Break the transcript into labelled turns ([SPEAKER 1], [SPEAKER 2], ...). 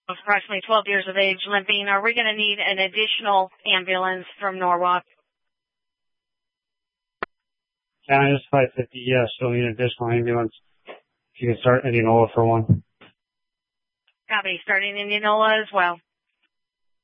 [SPEAKER 1] approximately 12 years of age, limping. Are we going to need an additional ambulance from Norwalk?
[SPEAKER 2] County is 550, yes, still need an additional ambulance. If you can start Indianola for one.
[SPEAKER 1] Copy, starting Indianola as well.